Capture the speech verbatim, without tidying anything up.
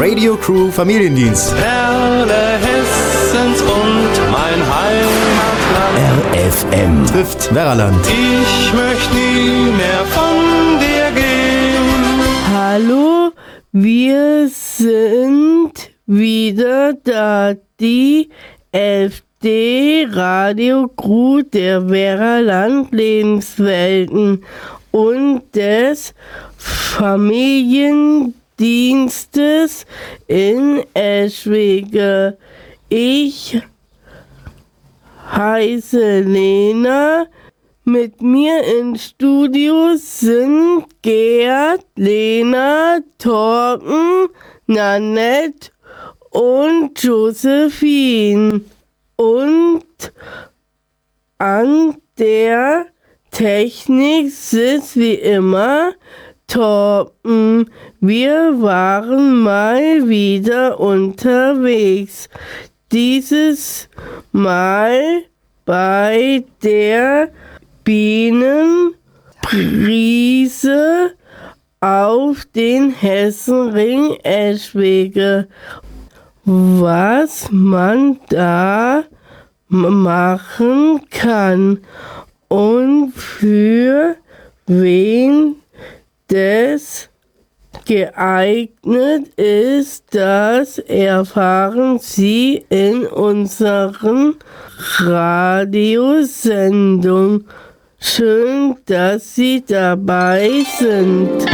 Radio Crew Familiendienst. Perle Hessens und mein Heimatland. R F M trifft Werraland. Ich möchte nie mehr von dir gehen. Hallo, wir sind wieder da, die F D Radio Crew der Werraland Lebenswelten und des Familiendienstes in Eschwege. Ich heiße Lena. Mit mir im Studio sind Gerd, Lena, Torben, Nanette und Josephine. Und an der Technik sitzt wie immer Torben. Wir waren mal wieder unterwegs. Dieses Mal bei der Bienenprise auf den Hessenring Eschwege. Was man da machen kann und für wen das geeignet ist, das erfahren Sie in unseren Radiosendungen. Schön, dass Sie dabei sind.